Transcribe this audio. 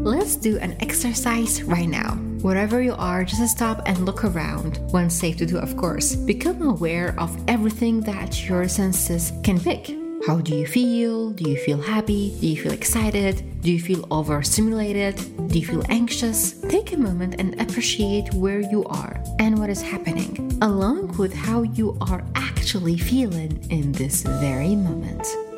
Let's do an exercise right now. Wherever you are, just stop and look around. When safe to do, of course. Become aware of everything that your senses can pick. How do you feel? Do you feel happy? Do you feel excited? Do you feel overstimulated? Do you feel anxious? Take a moment and appreciate where you are and what is happening, along with how you are actually feeling in this very moment.